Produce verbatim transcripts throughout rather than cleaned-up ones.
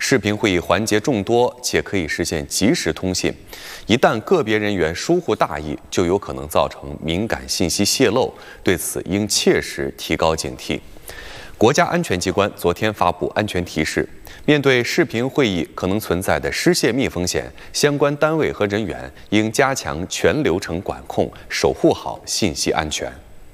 视频会议环节众多，且可以实现即时通信。一旦个别人员疏忽大意，就有可能造成敏感信息泄露，对此应切实提高警惕。国家安全机关昨天发布安全提示，面对视频会议可能存在的失泄密风险，相关单位和人员应加强全流程管控，守护好信息安全。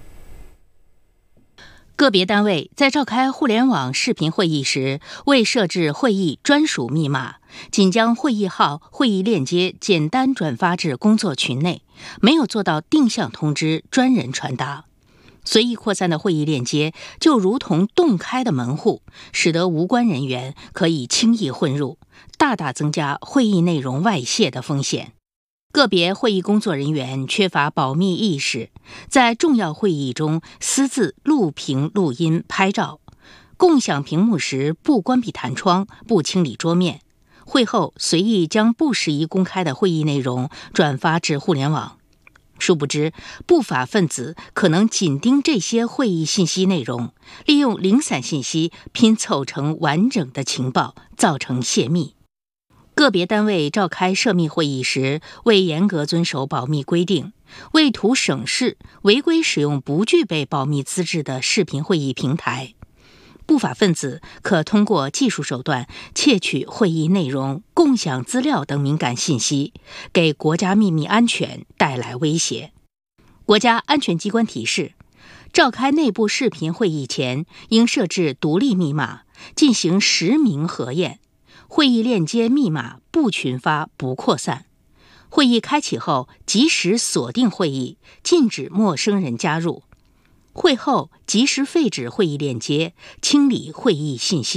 个别单位在召开互联网视频会议时，未设置会议专属密码，仅将会议号、会议链接简单转发至工作群内，没有做到定向通知、专人传达。随意扩散的会议链接就如同洞开的门户，使得无关人员可以轻易混入，大大增加会议内容外泄的风险。个别会议工作人员缺乏保密意识，在重要会议中私自录屏、录音、拍照，共享屏幕时不关闭弹窗、不清理桌面，会后随意将不适宜公开的会议内容转发至互联网。殊不知，不法分子可能紧盯这些会议信息内容，利用零散信息拼凑成完整的情报，造成泄密。个别单位召开涉密会议时，未严格遵守保密规定，为图省事，违规使用不具备保密资质的视频会议平台，不法分子可通过技术手段窃取会议内容、共享资料等敏感信息，给国家秘密安全带来威胁。国家安全机关提示，召开内部视频会议前，应设置独立密码，进行实名核验。会议链接密码不群发、不扩散。会议开启后，及时锁定会议，禁止陌生人加入。会后及时废止会议链接，清理会议信息。